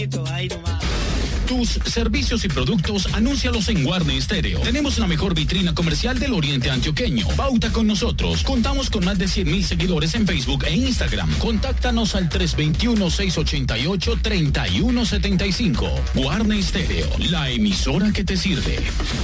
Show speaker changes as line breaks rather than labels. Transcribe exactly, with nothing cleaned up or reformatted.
Ahí nomás.
Tus servicios y productos, anúncialos en Guarne Stereo. Tenemos la mejor vitrina comercial del oriente antioqueño. Pauta con nosotros. Contamos con más de cien mil seguidores en Facebook e Instagram. Contáctanos al tres dos uno, seis ocho ocho, tres uno siete cinco. Guarne Stereo, la emisora que te sirve.